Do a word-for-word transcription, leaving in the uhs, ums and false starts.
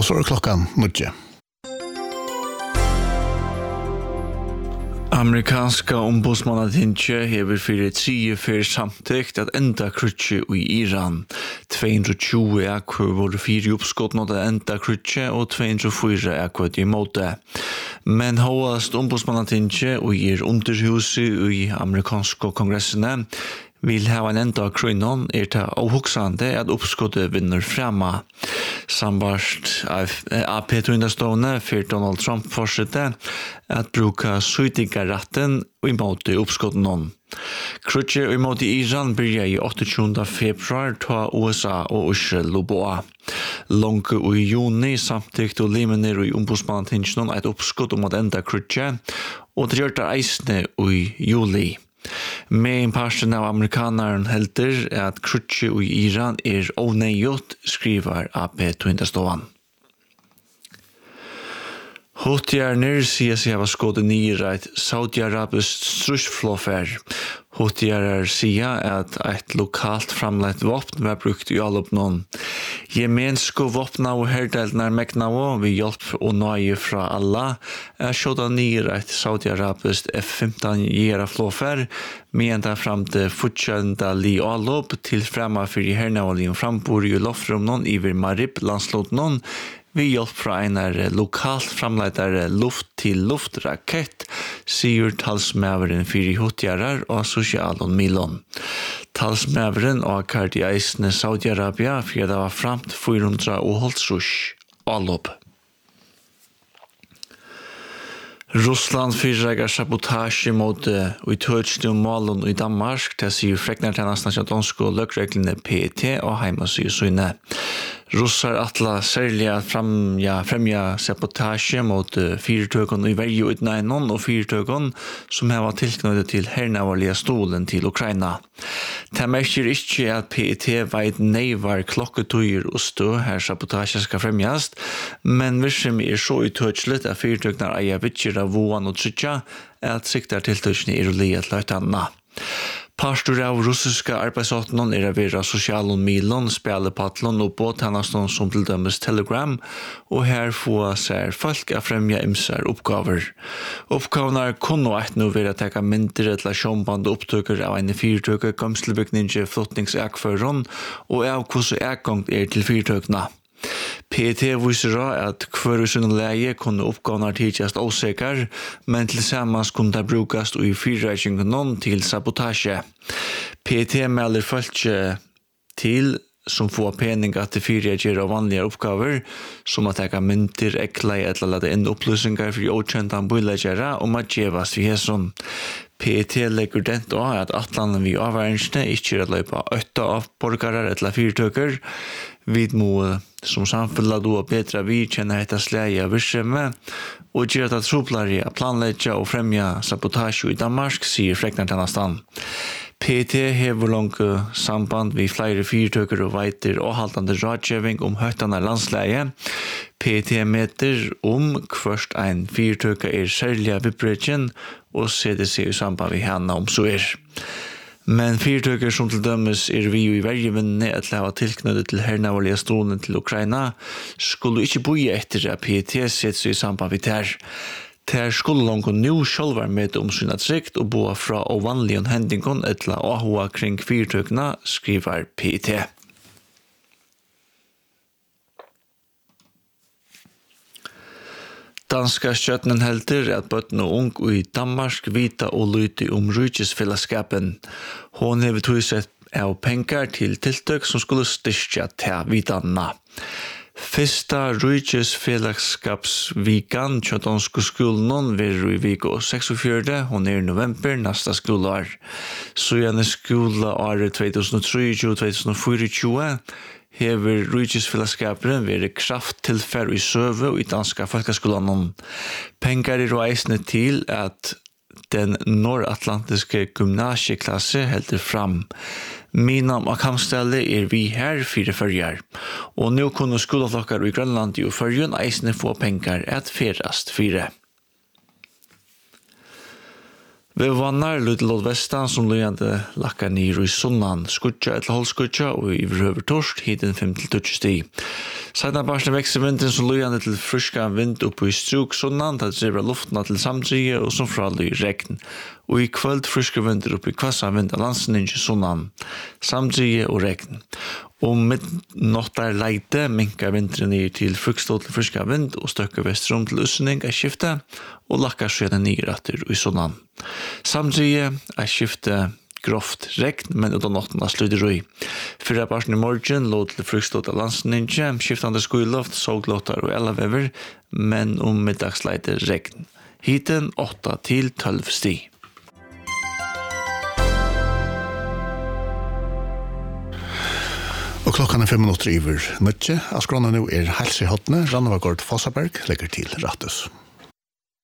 så är klockan nio. Amerikanska ombudsmannatinget hever fyrir tredje fyrir samtidigt at enda krutje i Iran. tvåhundratjugo ekkur voru fyrir uppskott nåt at enda krutje og tvåhundrafyra ekkur i måte. Men håast ombudsmannatinget og gir underhuset i amerikanska kongressene vil ha en enda krøynon er det avhuksande at oppskottet vinner fremme. Sambarst A P-trundastående for Donald Trump fortsette at bruka suitingarretten og imot oppskottet noen. Krutje imot Iran byrja i åttioåtta februar ta U S A og Israel loboa. Långt i juni samtidigt og limener i ombudsmannatinget et oppskott om at enda krutje, og det gjør det eisne i juli. Med parten av amerikaneren helter at krutje i Iran er ovneigjort, skriver A P-trundastående. Houthi-erne sier seg hava skått nyere et Saudi-Arabisk strusflåfær. Houthi-erne sier at et lokalt framleit våpen var brukt i alle oppnån. Jemensko våpna og herdelene megna og ved hjelp og nøye fra alla er skjått nyere et Saudi-Arabisk F femton gjera flåfær, men det fram til fortjente li allop til fremme for i hernavallien frambor i loftrumnån iver Marib landslåtnån, vi hjelp fra en lokalt framleidare luft-til-luft-rakett, sier talsmæveren for Houthi-ere og sosialen Milon. Talsmæveren og kart i eisene Saudi-Arabia for det var framt fire hundre og holdsrush allop. Russland fyrregar sabotage mot utørsning og målen i Danmark, det sier freknartjenestene av danske og løkreglene P E T og heimasøyne. Russar atla særlig at fremja, fremja sabotage mot fyrtøkken i verje utnegnon og fyrtøkken som har vært tilknyttet til hernavarlige stolen til Ukraina. Det merker ikke at P E T veit neivar klokketøyer og stø her sabotage skal fremjast, men virksomhet er så utørslet at fyrtøkner eier vittjer av voan og trykja at siktar tiltøkene er å lia til løytene. Pastor av russiska arbeidsåtnon er av vera sosialen milon, spjallepatlon og båtannaston som til dømes Telegram, og her få seg folk av fremja imsar oppgaver. Oppgavene kunne eit nå være å teka mindre eller sjånband opptøkker av en fyrtøkker, gamslebygninge, flottningsekføren, og av hvordan ekgongt er til fyrtøkkene. P E T viser at hver i sin leie kunne oppgavene tidligst ossikker, men tilsammans kunne det brukast i fyrreisingen til sabotage. P E T melder folk til som får peninga til fyrreager av vanlige oppgaver, som at teka mynter, ekleie eller lade inn opplysninger for åkjente bøyleggere om at gjevast vi hesson. P E T legger dent også at atlanden vi avværensne ikke er løypa åtta av borgere eller fyrtøkker. Vi må som samfunnet då bedre vi kjenner etter sleie av virksomhet, og gjør det troplare å planlegge og fremja sabotage i Danmark, sier freknartjennestan. P E T hever langt samband ved flere fyrtøkker og veiter og haltande rådgjøving om høytene landsleie. P E T meter om først en fyrtøkker er særlig vippretjen og setter seg i samband ved henne om så er. Men fyrtøkker som til dømes er vi jo i vergevinnene at lava tilknyttet til hernavarlige stolen til Ukraina skulle ikke boie etter at P E T setter seg i samband ved her. Der skulle langt nå selv være med om sin atsikt og boa fra ovanlige hendingen etter å ha kring fyrtøkkene, skriver P E T. Danska skjøttenen helter at bøtten og ung i Danmark vita og lyte om rykesfellesskapen. Hun har tog sett av penger til tiltøk som skulle styrke til vitanna. Fyrsta rykesfellesskapsvikan til danske skolen vil i viko seksogfjørde, hun er i november neste skoleår. Så gjerne skoleåret tjuetre til tjuefire hever rykesfellesskaperen vært krafttilfær i søve og i danske folkeskolen. Penger er reisende til at den nordatlantiske gymnasieklasse helder fram. Minam av kampstelle er vi her fire førjer, og nå kunne skoleflokker i Grønland og førjen eisende få penger et ferast fire. Vi vannar Lydlåd Vestan som løyende lakkar nir i sunnan, skutja etter holdskutja og i vrøver torsk hiten fem til tjue sti. Sedan barsten växer vinden som lujande till friska vind uppe i struk sunnan, det driver luften till samtlige och som fralig regn. Och i kvöld friska vinter uppe i kvassa vind av landsen i sunnan, samtlige och regn. Och med nottar leite minkar vintern ner till frukstål till friska vind och stöcker västrum till usning är skifte och lackar sedan niratter i sunnan. Samtlige är skifte groft regn, men utan nottena sluter i. Fyra barsen i morgen låt til frukstått av landsninje, skiftande skuiloft, såglåtar og elavever, men om middagsleite regn. Hiten åtta til tolv sti. Og klokkan er fem minutter iver nødje. Askrona nå er helse i hottene. Rannavagård Fossaberg legger til Rattus.